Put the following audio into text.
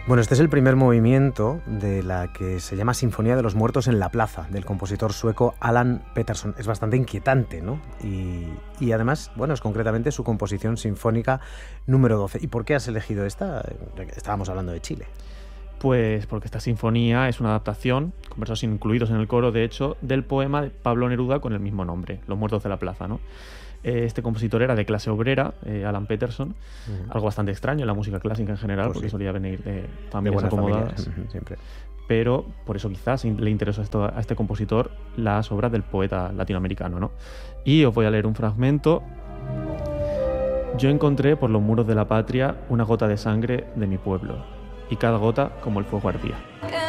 Bueno, este es el primer movimiento de la que se llama Sinfonía de los Muertos en la Plaza, del compositor sueco Alan Pettersson. Es bastante inquietante, ¿no? Y además, bueno, es concretamente su composición sinfónica número 12. ¿Y por qué has elegido esta? Estábamos hablando de Chile. Pues porque esta sinfonía es una adaptación, con versos incluidos en el coro, de hecho, del poema de Pablo Neruda con el mismo nombre, Los Muertos de la Plaza, ¿no? Este compositor era de clase obrera, Alan Pettersson, algo bastante extraño en la música clásica en general, pues porque sí, solía venir de familias acomodadas. Siempre. Pero por eso quizás le interesó a este compositor las obras del poeta latinoamericano, ¿no? Y os voy a leer un fragmento. Yo encontré por los muros de la patria una gota de sangre de mi pueblo, y cada gota como el fuego ardía.